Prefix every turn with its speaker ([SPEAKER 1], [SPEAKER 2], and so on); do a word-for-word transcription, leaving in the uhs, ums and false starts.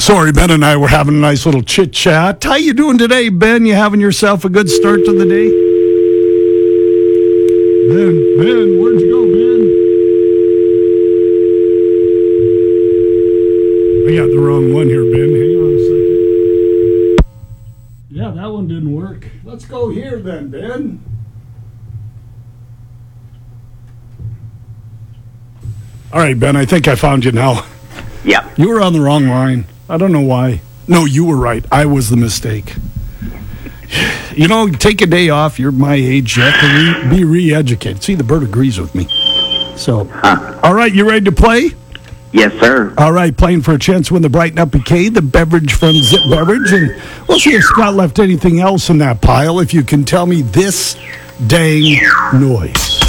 [SPEAKER 1] Sorry, Ben and I were having a nice little chit chat. How you doing today, Ben? You having yourself a good start to the day? Ben, Ben, where'd you go, Ben? I got the wrong one here, Ben. Hang on a second. Yeah, that one didn't work. Let's go here then, Ben. All right, Ben, I think I found you now.
[SPEAKER 2] Yep.
[SPEAKER 1] You were on the wrong line. I don't know why. No, you were right. I was the mistake. You know, take a day off. You're my age. You have to re- be re-educated. See, the bird agrees with me. So,
[SPEAKER 2] Huh.
[SPEAKER 1] all right, you ready to play?
[SPEAKER 2] Yes, sir.
[SPEAKER 1] All right, playing for a chance to win the Brighten Up Bouquet, the beverage from Zip Beverage. And we'll see if Scott left anything else in that pile if you can tell me this dang noise.